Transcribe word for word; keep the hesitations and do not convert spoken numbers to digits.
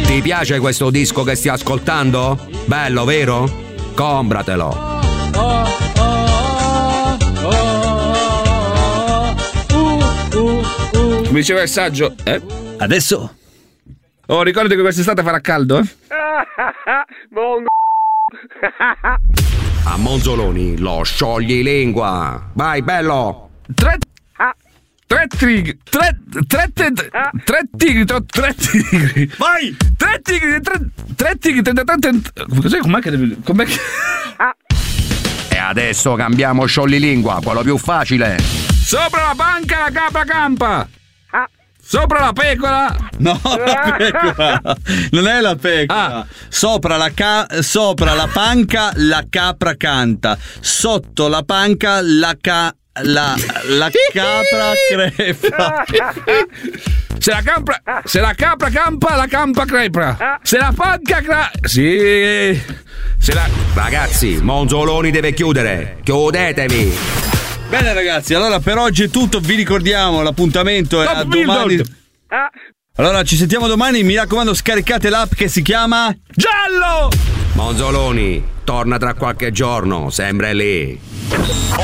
Ti piace questo disco che stai ascoltando? Bello, vero? Compratelo. Mi diceva il saggio, eh? Adesso? Oh, ricordati che quest'estate farà caldo, eh? A Monzoloni lo sciogli lingua. Vai, bello. Tre... Tre tigri, tre, tre, tre, tre tigri, tre, tre tigri. Vai! Tre tigri, tre, tre tigri, tre, tre, tre, cos'è? Com'è che devi... Com'è che... E adesso cambiamo sciogli-lingua, quello più facile. Sopra la panca la capra campa. Sopra la pecora. No, la pecora. Non è la pecora. Ah. Sopra la ca- sopra la panca la capra canta. Sotto la panca la ca- la, la capra crepa. Se la capra, se la capra campa, la campa crepra. Se la panca cra... Sì. Se la... Ragazzi, Monzoloni deve chiudere. Chiudetevi. Bene ragazzi, allora per oggi è tutto, vi ricordiamo l'appuntamento è a domani. Allora ci sentiamo domani, mi raccomando scaricate l'app che si chiama Giallo! Monzoloni, torna tra qualche giorno, sempre lì.